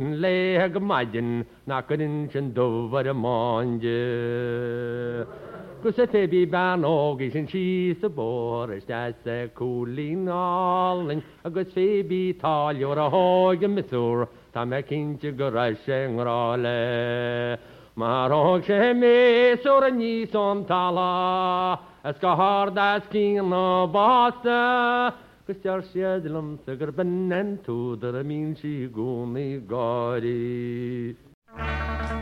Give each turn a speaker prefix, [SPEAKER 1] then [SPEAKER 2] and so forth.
[SPEAKER 1] le go maidin na gonin sin dóhar a máide. Gus a tebi ban ógi sin si sa bór is de sa cúlín álin agus fébi talio'r a hóg yn misúr ta me cynti go raid sy'n ngrále. Mar og sé mes o'r a nís o'n tala as go hard as cyn o basta. Gus jar siadlum sa gyrbynnen túdar a mín si gwn i gori.